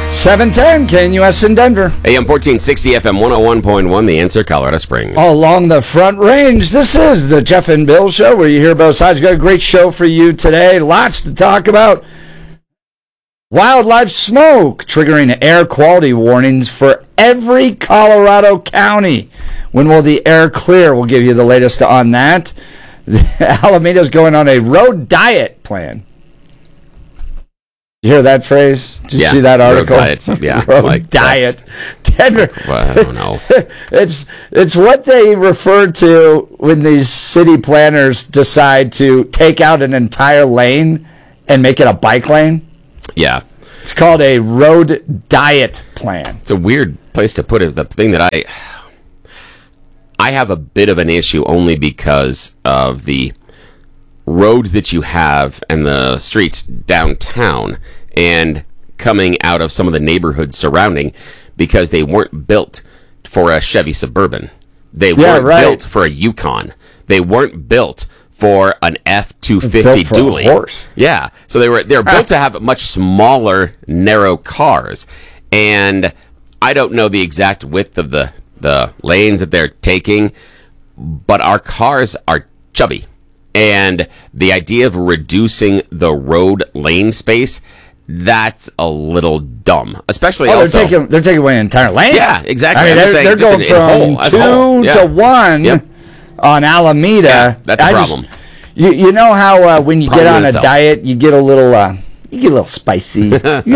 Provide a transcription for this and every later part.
710 KNUS in Denver. AM 1460, FM 101.1, The Answer, Colorado Springs. All along the Front Range, this is the Jeff and Bill Show, where you hear both sides. We've got a great show for you today. Lots to talk about. Wildlife smoke triggering air quality warnings for every Colorado county. When will the air clear? We'll give you the latest on that. Alameda's going on a road diet plan. You hear that phrase? Did you see that article? Road diet. Yeah. Road diet. Denver. Well, I don't know. It's what they refer to when these city planners decide to take out an entire lane and make it a bike lane. Yeah. It's called a road diet plan. It's a weird place to put it. The thing that I have a bit of an issue only because of the roads that you have and the streets downtown and coming out of some of the neighborhoods surrounding, because they weren't built for a Chevy Suburban. They weren't built for a Yukon. They weren't built for an F-250 dually. Horse. Yeah, so they were built to have much smaller, narrow cars. And I don't know the exact width of the lanes that they're taking, but our cars are chubby. And the idea of reducing the road lane space, that's a little dumb. Especially also... They're taking away an entire lane? Yeah, exactly. I mean, they're going from 2 to 1 on Alameda. Yeah, that's a problem. You know how when you get on a diet, you get a little spicy. You're a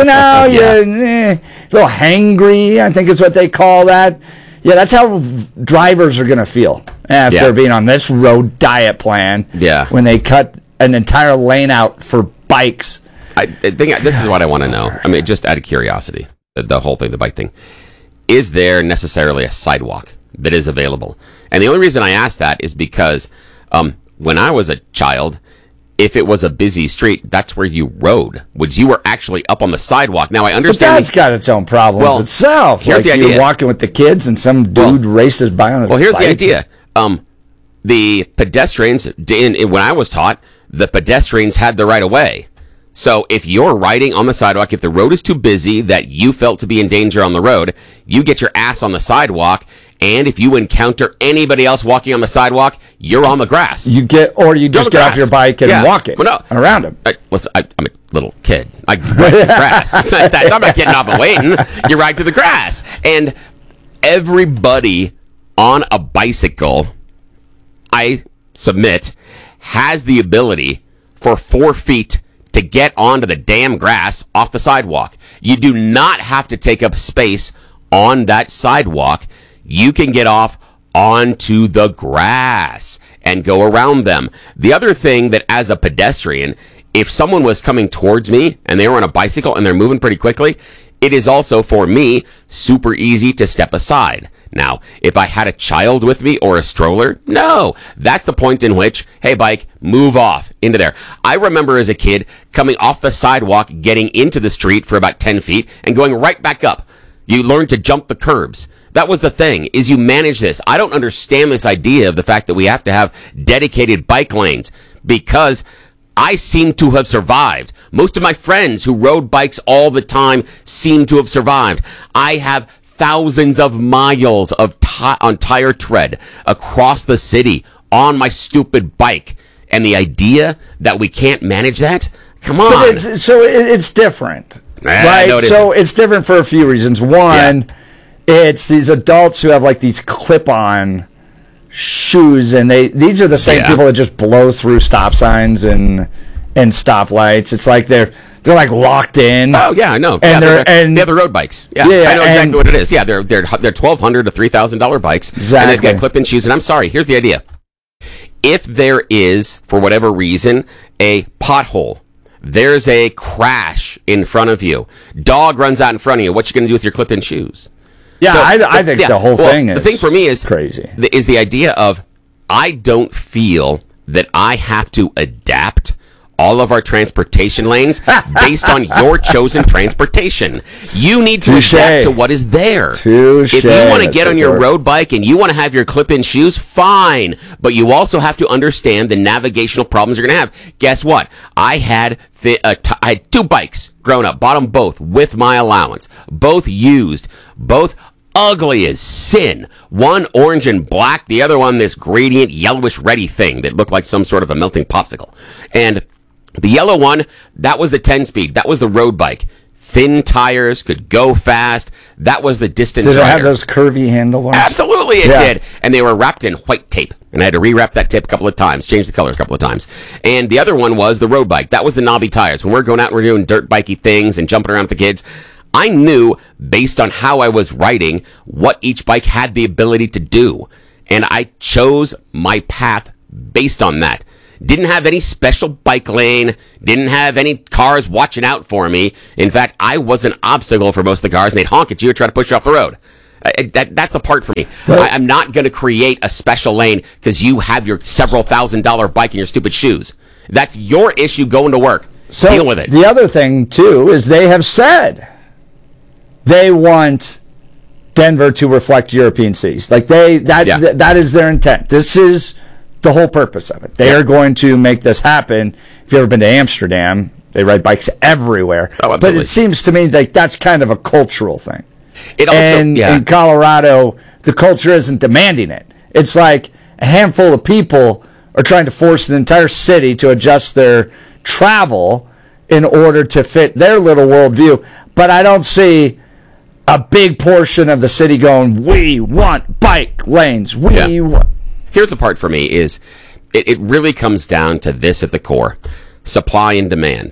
little hangry, I think is what they call that. Yeah, that's how drivers are going to feel after being on this road diet plan. Yeah. When they cut an entire lane out for bikes. I think this is what I want to know. I mean, just out of curiosity, the whole thing, the bike thing. Is there necessarily a sidewalk that is available? And the only reason I ask that is because when I was a child, if it was a busy street, that's where you rode. You were actually up on the sidewalk. Now, I understand... But that's got its own problems itself. Here's the idea. You're walking with the kids and some dude races by on a bike. Well, here's the idea. The pedestrians, when I was taught, the pedestrians had the right of way. So if you're riding on the sidewalk, if the road is too busy that you felt to be in danger on the road, you get your ass on the sidewalk. And if you encounter anybody else walking on the sidewalk, you're on the grass. You just get off your bike and walk it around them. I'm a little kid. I ride through the grass. I'm not getting off and waiting. You ride through the grass. And everybody on a bicycle, I submit, has the ability for 4 feet to get onto the damn grass off the sidewalk. You do not have to take up space on that sidewalk. You can get off onto the grass and go around them. The other thing that as a pedestrian, if someone was coming towards me and they were on a bicycle and they're moving pretty quickly, it is also for me super easy to step aside. Now, if I had a child with me or a stroller, no. That's the point in which, hey, bike, move off into there. I remember as a kid coming off the sidewalk, getting into the street for about 10 feet and going right back up. You learn to jump the curbs. That was the thing, is you manage this. I don't understand this idea of the fact that we have to have dedicated bike lanes, because I seem to have survived. Most of my friends who rode bikes all the time seem to have survived. I have thousands of miles of on tire tread across the city on my stupid bike. And the idea that we can't manage that? Come on. But it's different. Right? It's different for a few reasons. One, it's these adults who have like these clip-on shoes, and these are the same people that just blow through stop signs and stoplights. It's like they're like locked in. Oh yeah, I know. And they have the road bikes. Yeah, I know exactly what it is. Yeah, they're $1,200 to $3,000 bikes. Exactly. And they've got clip-in shoes. And I'm sorry, here's the idea. If there is, for whatever reason, a pothole, there's a crash in front of you, dog runs out in front of you, what you going to do with your clip-in shoes? Yeah, so, I think the whole thing is the thing for me is crazy. Is the idea of, I don't feel that I have to adapt all of our transportation lanes based on your chosen transportation. You need to adapt to what is there. Touché. If you want to get on your road bike and you want to have your clip-in shoes, fine. But you also have to understand the navigational problems you're going to have. Guess what? I had 2 bikes growing up, bought them both with my allowance, both used, both ugly as sin. One orange and black, the other one this gradient yellowish reddy thing that looked like some sort of a melting popsicle. And the yellow one, that was the 10-speed. That was the road bike. Thin tires, could go fast. That was the distance rider. Did it have those curvy handlebars? Absolutely it did. And they were wrapped in white tape. And I had to rewrap that tape a couple of times, change the colors a couple of times. And the other one was the road bike. That was the knobby tires. When we're going out and we're doing dirt bikey things and jumping around with the kids, I knew, based on how I was riding, what each bike had the ability to do. And I chose my path based on that. Didn't have any special bike lane. Didn't have any cars watching out for me. In fact, I was an obstacle for most of the cars, and they'd honk at you or try to push you off the road. That's the part for me. I'm not going to create a special lane because you have your several $1,000 bike and your stupid shoes. That's your issue going to work. So deal with it. The other thing, too, is they have said they want Denver to reflect European cities. Like that is their intent. This is the whole purpose of it. They are going to make this happen. If you've ever been to Amsterdam, they ride bikes everywhere. Oh, absolutely. But it seems to me like that's kind of a cultural thing. It also, and in Colorado, the culture isn't demanding it. It's like a handful of people are trying to force an entire city to adjust their travel in order to fit their little worldview. But I don't see a big portion of the city going, we want bike lanes. Here's the part for me is it really comes down to this at the core: supply and demand.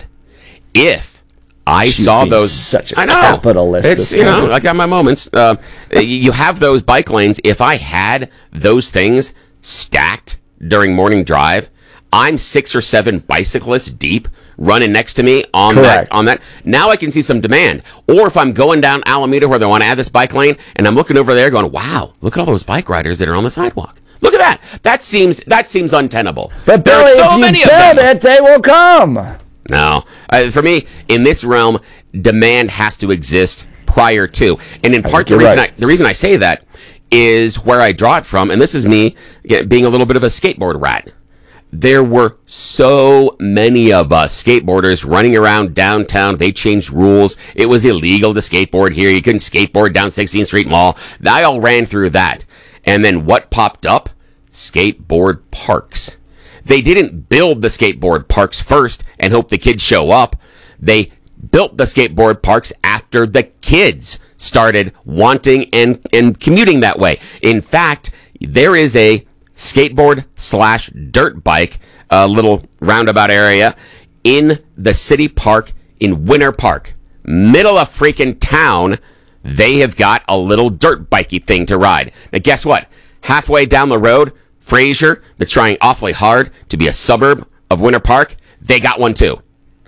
If I saw those, such a I know, capitalist. It's, I got my moments. You have those bike lanes. If I had those things stacked during morning drive, I'm 6 or 7 bicyclists deep running next to me on that. Now I can see some demand. Or if I'm going down Alameda where they want to add this bike lane, and I'm looking over there going, wow, look at all those bike riders that are on the sidewalk. Look at that. That seems untenable. But Billy, if you build it, they will come. No. For me, in this realm, demand has to exist prior to. And in part, the reason I say that is where I draw it from, and this is me being a little bit of a skateboard rat. There were so many of us skateboarders running around downtown. They changed rules. It was illegal to skateboard here. You couldn't skateboard down 16th Street Mall. I all ran through that. And then what popped up? Skateboard parks. They didn't build the skateboard parks first and hope the kids show up. They built the skateboard parks after the kids started wanting and commuting that way. In fact, there is a skateboard/dirt bike, little roundabout area in the city park in Winter Park, middle of freaking town. They have got a little dirt bikey thing to ride. Now, guess what? Halfway down the road, Fraser, that's trying awfully hard to be a suburb of Winter Park, they got one too.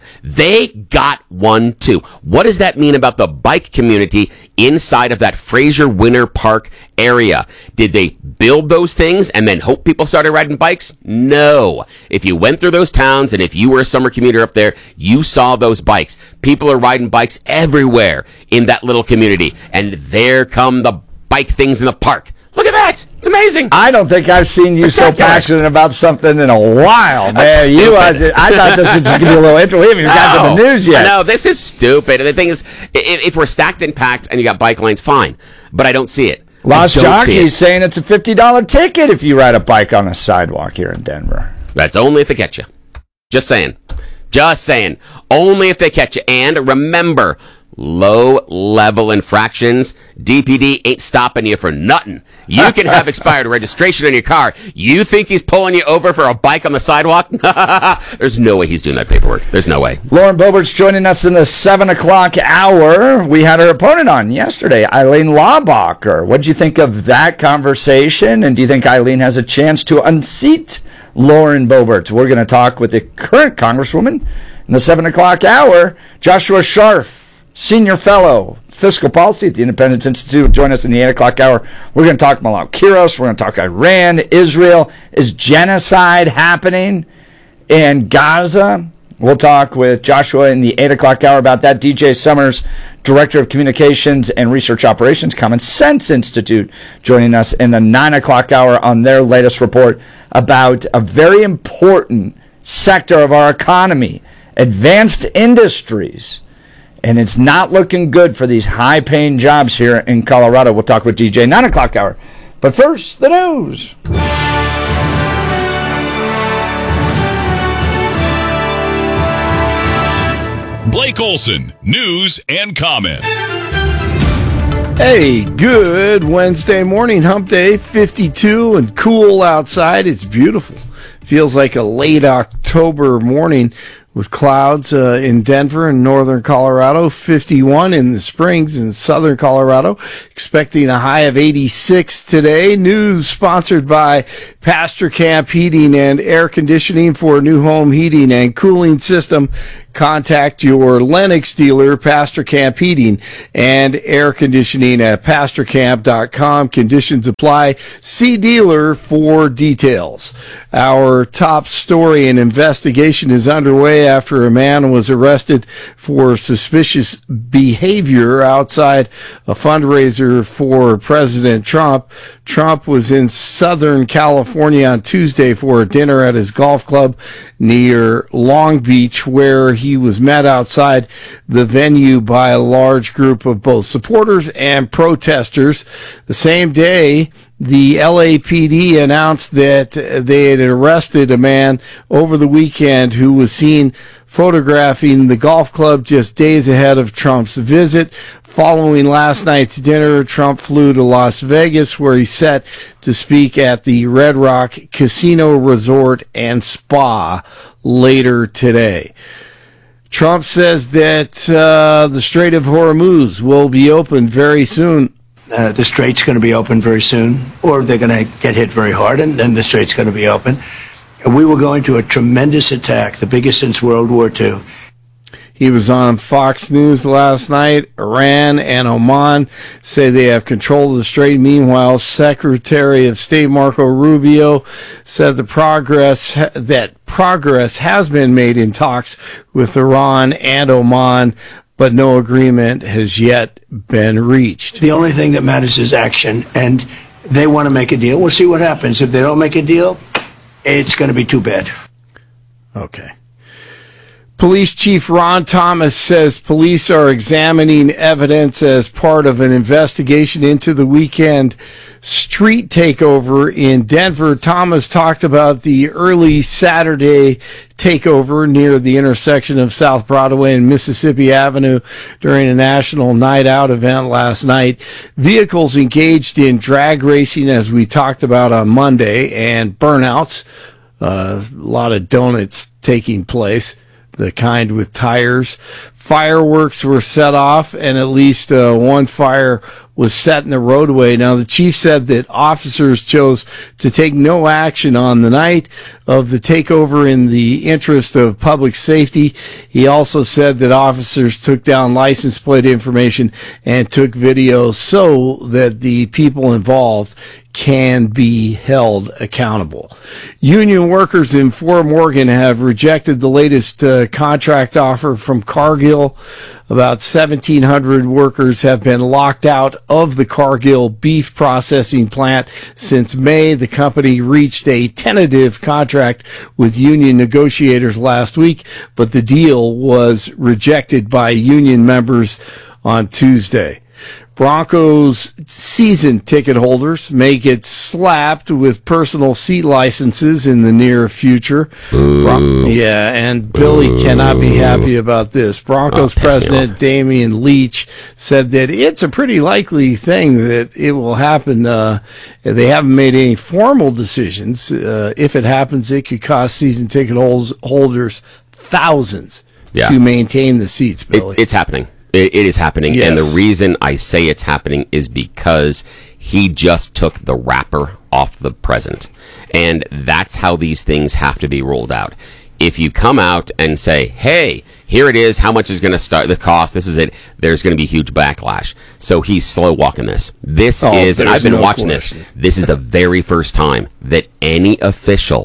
What does that mean about the bike community inside of that Fraser Winter Park area? Did they build those things and then hope people started riding bikes? No. If you went through those towns and if you were a summer commuter up there, you saw those bikes. People are riding bikes everywhere in that little community. And there come the bike things in the park. Look at that. It's amazing. I don't think I've seen you so passionate about something in a while, man. I thought this was just going to be a little intro. We haven't even got to the news yet. No, this is stupid. And the thing is, if we're stacked and packed and you got bike lanes, fine. But I don't see it. Lost Jockey's saying it's a $50 ticket if you ride a bike on a sidewalk here in Denver. That's only if they catch you. Just saying. Only if they catch you. And remember, low-level infractions, DPD ain't stopping you for nothing. You can have expired registration in your car. You think he's pulling you over for a bike on the sidewalk? There's no way he's doing that paperwork. There's no way. Lauren Boebert's joining us in the 7 o'clock hour. We had her opponent on yesterday, Eileen Laubacher. What did you think of that conversation? And do you think Eileen has a chance to unseat Lauren Boebert? We're going to talk with the current Congresswoman in the 7 o'clock hour, Joshua Sharf, Senior Fellow, Fiscal Policy at the Independence Institute. Join us in the 8 o'clock hour. We're going to talk Malau Kiros. We're going to talk Iran, Israel. Is genocide happening in Gaza? We'll talk with Joshua in the 8 o'clock hour about that. DJ Summers, Director of Communications and Research Operations, Common Sense Institute, joining us in the 9 o'clock hour on their latest report about a very important sector of our economy, advanced industries. And it's not looking good for these high-paying jobs here in Colorado. We'll talk with DJ 9 o'clock hour. But first, the news. Blake Olson, news and comment. Hey, good Wednesday morning, hump day, 52 and cool outside. It's beautiful. Feels like a late October morning with clouds in Denver and northern Colorado, 51 in the Springs in southern Colorado, expecting a high of 86 today. News sponsored by Pastor Camp Heating and Air Conditioning. For a new home heating and cooling system, contact your Lennox dealer, Pastor Camp Heating and Air Conditioning at pastorcamp.com. Conditions apply. See dealer for details. Our top story: an investigation is underway after a man was arrested for suspicious behavior outside a fundraiser for President Trump. Trump was in Southern California on Tuesday for a dinner at his golf club near Long Beach, where he was met outside the venue by a large group of both supporters and protesters. The same day, the LAPD announced that they had arrested a man over the weekend who was seen photographing the golf club just days ahead of Trump's visit. Following last night's dinner, Trump flew to Las Vegas, where he's set to speak at the Red Rock Casino Resort and Spa later today. Trump says that the Strait of Hormuz will be open very soon. The strait's going to be open very soon, or they're going to get hit very hard, and then the strait's going to be open. And we were going to a tremendous attack, the biggest since World War II. He was on Fox News last night. Iran and Oman say they have control of the strait. Meanwhile, Secretary of State Marco Rubio said progress has been made in talks with Iran and Oman, but no agreement has yet been reached. The only thing that matters is action, and they want to make a deal. We'll see what happens. If they don't make a deal, it's going to be too bad. Okay. Police Chief Ron Thomas says police are examining evidence as part of an investigation into the weekend street takeover in Denver. Thomas talked about the early Saturday takeover near the intersection of South Broadway and Mississippi Avenue during a national night out event last night. Vehicles engaged in drag racing, as we talked about on Monday, and burnouts. A lot of donuts taking place, the kind with tires. Fireworks were set off, and at least one fire was set in the roadway. Now, the chief said that officers chose to take no action on the night of the takeover in the interest of public safety. He also said that officers took down license plate information and took video so that the people involved can be held accountable. Union workers in Fort Morgan have rejected the latest contract offer from Cargill. About 1,700 workers have been locked out of the Cargill beef processing plant since May. The company reached a tentative contract with union negotiators last week, but the deal was rejected by union members on Tuesday. Broncos season ticket holders may get slapped with personal seat licenses in the near future. Yeah, and Billy cannot be happy about this. Broncos president Damian Leach said that it's a pretty likely thing that it will happen. They haven't made any formal decisions. If it happens, it could cost season ticket holders thousands to maintain the seats, Billy. It's happening. It is happening, yes. And the reason I say it's happening is because he just took the wrapper off the present. And that's how these things have to be rolled out. If you come out and say, hey, here it is, how much is going to start the cost, this is it, there's going to be huge backlash. So he's slow walking this. This is, and I've been watching this is the very first time that any official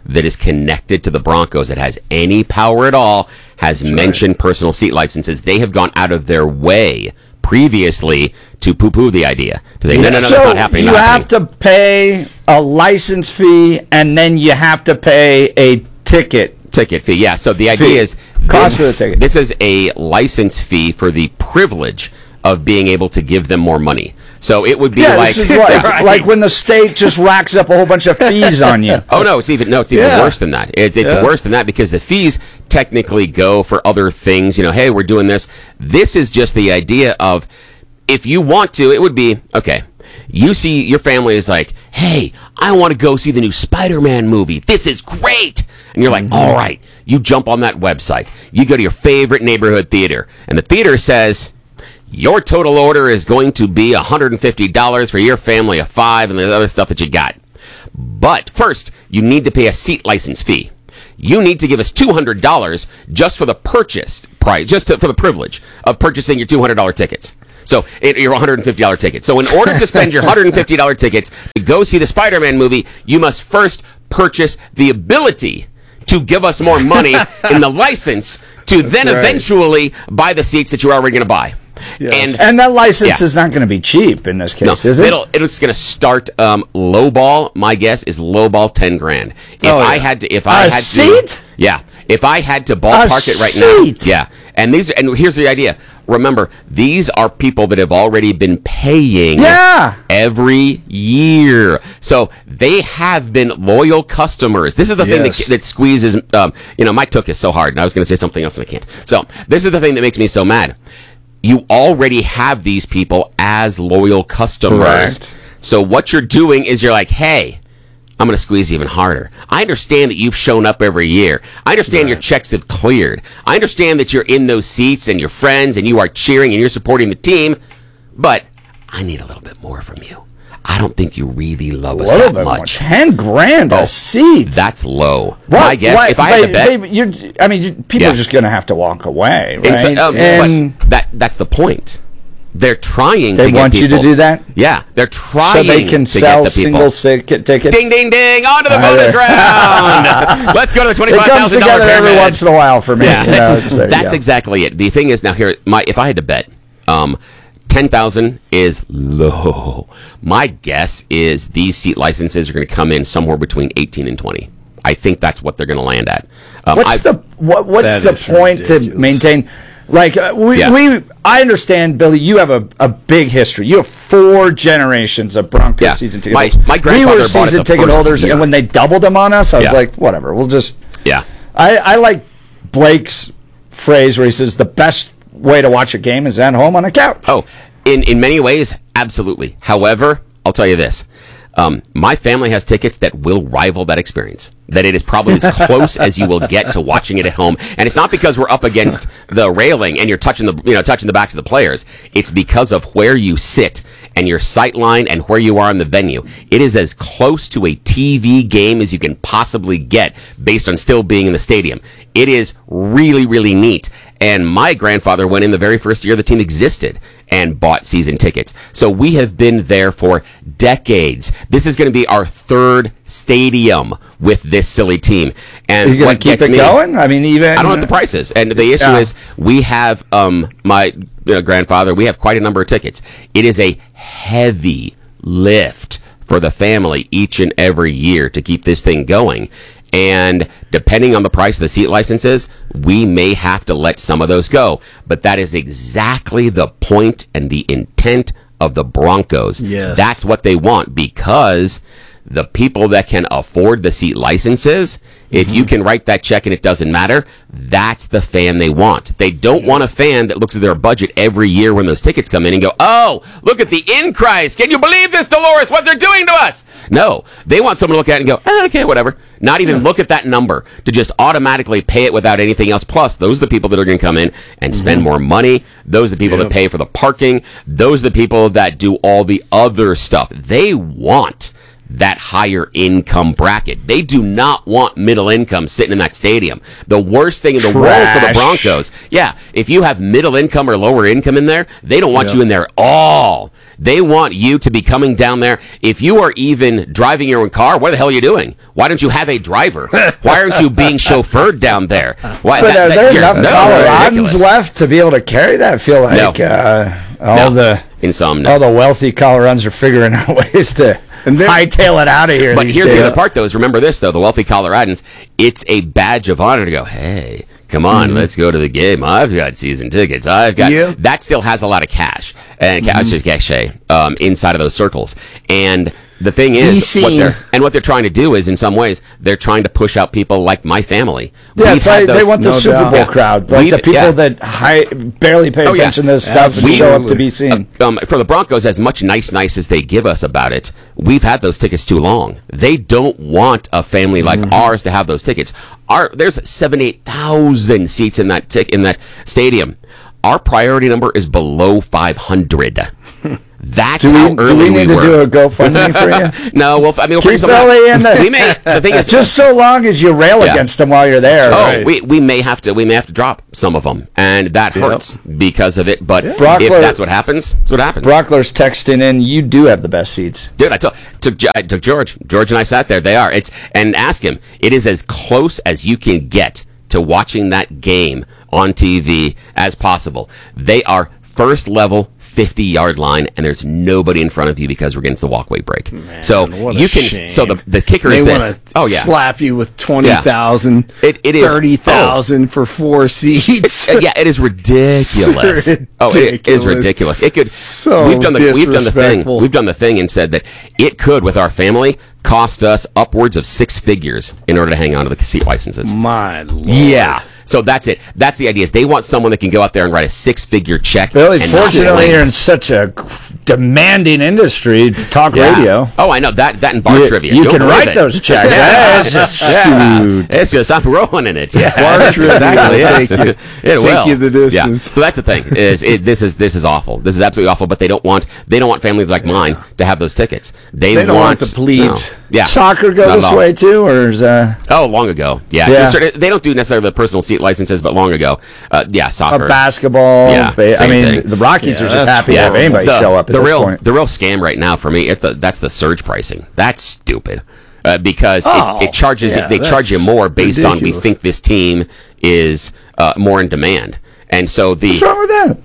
that is connected to the Broncos that has any power at all has mentioned personal seat licenses. They have gone out of their way previously to poo-poo the idea. To say, no, that's not happening. You have to pay a license fee, and then you have to pay a ticket fee. Yeah, so the idea is cost of the ticket. This is a license fee for the privilege of being able to give them more money. So it would be this is like when the state just racks up a whole bunch of fees on you. Oh no, it's even worse than that. It's worse than that because the fees technically go for other things. Hey, we're doing this. This is just the idea of if you want to, it would be okay. You see, your family is like, hey, I want to go see the new Spider-Man movie. This is great. And you're like, all right. You jump on that website. You go to your favorite neighborhood theater. And the theater says, your total order is going to be $150 for your family of 5 and the other stuff that you got. But first, you need to pay a seat license fee. You need to give us $200 just for the purchase price, for the privilege of purchasing your $200 tickets. So your $150 ticket. So in order to spend your $150 tickets to go see the Spider-Man movie, you must first purchase the ability to give us more money in the license to then eventually buy the seats that you're already going to buy. Yes. And that license is not going to be cheap in this case, is it? It's going to start low ball. My guess is low ball $10,000. If I had to ballpark it right now, and here's the idea. Remember, these are people that have already been paying every year. So they have been loyal customers. This is the thing that squeezes, my took is so hard. And I was going to say something else and I can't. So this is the thing that makes me so mad. You already have these people as loyal customers. Correct. So what you're doing is you're like, hey, I'm going to squeeze even harder. I understand that you've shown up every year. I understand your checks have cleared. I understand that you're in those seats and you're friends and you are cheering and you're supporting the team. But I need a little bit more from you. I don't think you really love us that much. $10,000 a seat. That's low. I guess if I had to bet, people are just going to have to walk away, right? That's the point. They're trying to get people. They want you to do that? Yeah, they're trying so they can sell single tickets. Ding, ding, ding! On to the bonus round. Let's go to the $25,000 pyramid. It comes together every once in a while for me. Yeah, that's exactly it. The thing is now here, if I had to bet, 10,000 is low. My guess is these seat licenses are going to come in somewhere between 18 and 20. I think that's what they're going to land at. What's the point ridiculous. To maintain? Like I understand, Billy. You have a big history. You have 4 generations of Broncos season ticket holders. My grandfather we were season ticket holders, and when they doubled them on us, I was like, whatever. We'll just I like Blake's phrase where he says the best way to watch a game is at home on a couch. Oh, in many ways, absolutely. However, I'll tell you this. My family has tickets that will rival that experience. That it is probably as close as you will get to watching it at home. And it's not because we're up against the railing and you're touching the backs of the players. It's because of where you sit and your sight line and where you are in the venue. It is as close to a TV game as you can possibly get based on still being in the stadium. It is really, really neat. And my grandfather went in the very first year the team existed and bought season tickets. So we have been there for decades. This is going to be our 3rd stadium with this silly team. And are you going to keep it going? I mean, I don't know what the price is. And the issue is we have my grandfather, we have quite a number of tickets. It is a heavy lift for the family each and every year to keep this thing going. And depending on the price of the seat licenses, we may have to let some of those go. But that is exactly the point and the intent of the Broncos. Yes. That's what they want, because the people that can afford the seat licenses, if you can write that check and it doesn't matter, that's the fan they want. They don't want a fan that looks at their budget every year when those tickets come in and go, oh, look at the increase. Can you believe this, Dolores, what they're doing to us? No, they want someone to look at it and go, okay, whatever. Not even look at that number, to just automatically pay it without anything else. Plus, those are the people that are going to come in and spend more money. Those are the people that pay for the parking. Those are the people that do all the other stuff. They want that higher income bracket. They do not want middle income sitting in that stadium. The worst thing in the world for the Broncos. Yeah, if you have middle income or lower income in there, they don't want you in there at all. They want you to be coming down there. If you are even driving your own car, what the hell are you doing? Why don't you have a driver? Why aren't you being chauffeured down there? Why, but are there enough Coloradans ridiculous. left to be able to carry that? I feel like all the wealthy Coloradans are figuring out ways to hightail it out of here. But here's the other part, though, is remember this, though. The wealthy Coloradans, it's a badge of honor to go, hey, come on, let's go to the game. I've got season tickets. That still has a lot of cash and cachet inside of those circles. And the thing is, what they're trying to do is, in some ways, they're trying to push out people like my family. Yeah, they want the Super Bowl crowd, like the people that barely pay attention to this stuff and show up to be seen. For the Broncos, as much nice as they give us about it, we've had those tickets too long. They don't want a family like ours to have those tickets. There's 78,000 seats in that stadium. Our priority number is below 500. That's how early we were. Do we need to do a GoFundMe for you? No, well, I mean, keep Billy in we may. The thing is, just so long as you rail against them while you're there. Oh, right. we may have to drop some of them, and that hurts because of it. But if that's what happens, that's what happens. Brockler's texting in. You do have the best seats, dude. I took George. George and I sat there. They are. And ask him. It is as close as you can get to watching that game on TV as possible. They are first level 50-yard line, and there's nobody in front of you because we're against the walkway break. Man, so you can. Shame. So the kicker is this. Slap you with 20,000. It is 30,000 for 4 seats. It is ridiculous. It is ridiculous. It could. So we've done the thing. We've done the thing and said that it could, with our family, cost us upwards of 6 figures in order to hang on to the seat licenses. My Lord. Yeah. So that's it. That's the idea. Is they want someone that can go out there and write a 6-figure check. Billy, fortunately, you're in such a demanding industry, talk radio. Oh, I know that and bar trivia. You can write those checks. It's just I'm rolling in it. Yeah, bar trivia. Exactly. It will take you the distance. Yeah. So that's the thing. This is awful. This is absolutely awful. But they don't want families like mine to have those tickets. They don't want the plebes. No. Yeah. Soccer go this way too, or is long ago. Yeah. They don't do necessarily the personal seat licenses, but long ago. Soccer, basketball. Yeah. I mean, the Rockies are just happy to have anybody show up. The real scam right now for me, that's the surge pricing. That's stupid. Because it charges they charge you more based on we think this team is more in demand, and so what's wrong with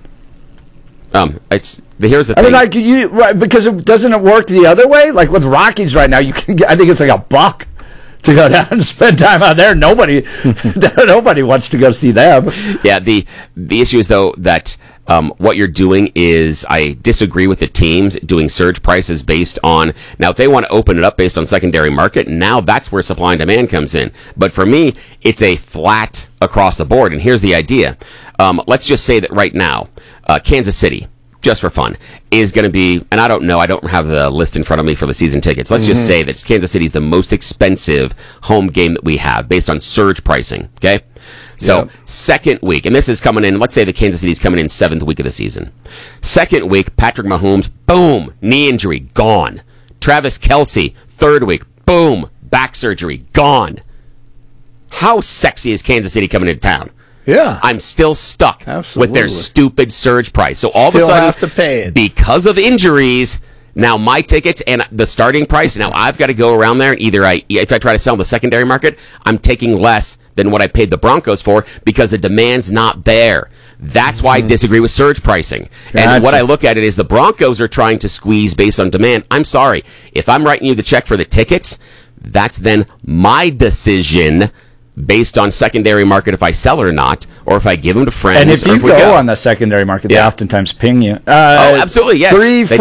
that? Here's the thing. I mean, because doesn't it work the other way? Like with Rockies right now, you can get, I think it's like $1 to go down and spend time out there. Nobody wants to go see them. Yeah, the issue is though that what you're doing is I disagree with the teams doing surge prices based on now if they want to open it up based on secondary market, now that's where supply and demand comes in. But for me, it's a flat across the board. And here's the idea. Let's just say that right now, Kansas City, just for fun, is going to be, and I don't know, I don't have the list in front of me for the season tickets. Let's just say that Kansas City is the most expensive home game that we have based on surge pricing, okay? So, second week, and this is coming in, let's say the Kansas City's coming in 7th week of the season. Second week, Patrick Mahomes, boom, knee injury, gone. Travis Kelce, 3rd week, boom, back surgery, gone. How sexy is Kansas City coming into town? Yeah. I'm still stuck with their stupid surge price. So all of a sudden, have to pay it. Because of injuries, now my tickets and the starting price, now I've got to go around there and if I try to sell the secondary market, I'm taking less than what I paid the Broncos for because the demand's not there. That's why I disagree with surge pricing. Gotcha. And what I look at it is the Broncos are trying to squeeze based on demand. I'm sorry. If I'm writing you the check for the tickets, that's then my decision based on secondary market if I sell or not, or if I give them to friends. And if you go on the secondary market, they oftentimes ping you. Absolutely, yes.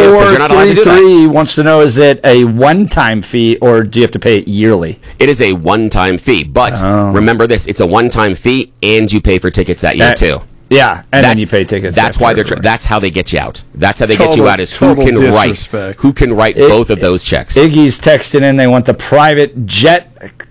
3433 wants to know, is it a one-time fee, or do you have to pay it yearly? It is a one-time fee, but remember this, it's a one-time fee, and you pay for tickets that year, too. Yeah, and then you pay tickets. That's why that's how they get you out. That's how they get you out, is who can write both of those checks. Iggy's texting in, they want the private jet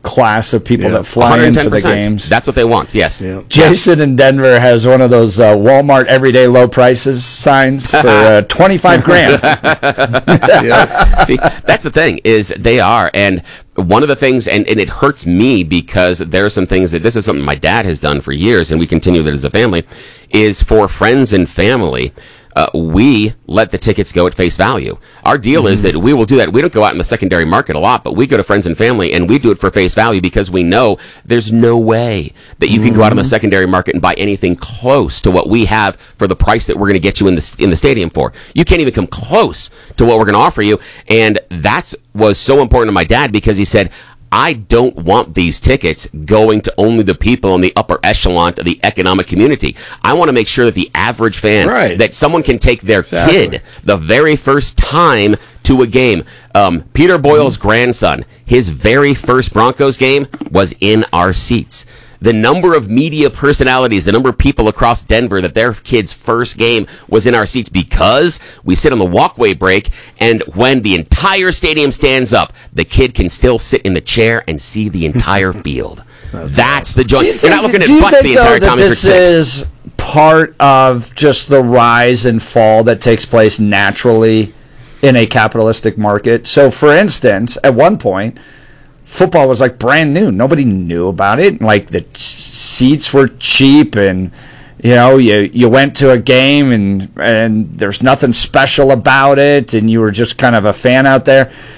class of people that fly in for the 110%. games. That's what they want. Yes. Yeah. Jason in Denver has one of those Walmart everyday low prices signs for 25 grand. See, that's the thing is they are. And one of the things, and it hurts me because there are some things that this is something my dad has done for years, and we continue that as a family, is for friends and family. We let the tickets go at face value. Our deal is that we will do that. We don't go out in the secondary market a lot, but we go to friends and family and we do it for face value because we know there's no way that you can go out on the secondary market and buy anything close to what we have for the price that we're going to get you in the stadium for. You can't even come close to what we're going to offer you. And that was so important to my dad because he said, I don't want these tickets going to only the people in the upper echelon of the economic community. I want to make sure that the average fan, that someone can take their kid the very first time to a game. Peter Boyle's grandson, his very first Broncos game was in our seats. The number of media personalities, the number of people across Denver that their kid's first game was in our seats because we sit on the walkway break, and when the entire stadium stands up, the kid can still sit in the chair and see the entire field. That's awesome. The joy. You're not looking at butts the entire time. This is part of just the rise and fall that takes place naturally in a capitalistic market. So, for instance, at one point, football was like brand new. Nobody knew about it. Like the seats were cheap, and you went to a game and there's nothing special about it, and you were just kind of a fan out there.